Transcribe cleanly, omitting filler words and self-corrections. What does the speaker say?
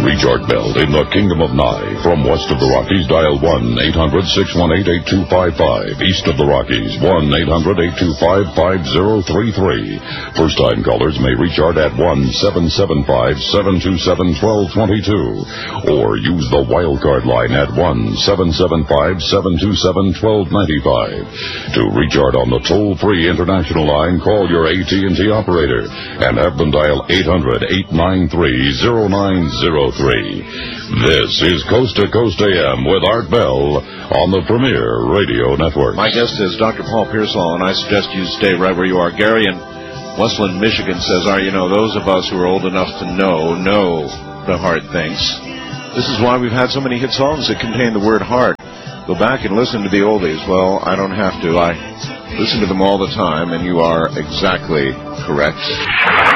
Reach Art Bell in the Kingdom of Nye. From west of the Rockies, dial 1-800-618-8255. East of the Rockies, 1-800-825-5033. First-time callers may reach Art at 1-775-727-1222. Or use the wildcard line at 1-775-727-1295. To reach Art on the toll-free international line, call your AT&T operator and have them dial 800-893-0903. This is Coast to Coast AM with Art Bell on the Premier Radio Network. My guest is Dr. Paul Pearsall, and I suggest you stay right where you are. Gary in Westland, Michigan says, those of us who are old enough to know the heart thinks. This is why we've had so many hit songs that contain the word heart. Go back and listen to the oldies. Well, I don't have to. I listen to them all the time, and you are exactly correct.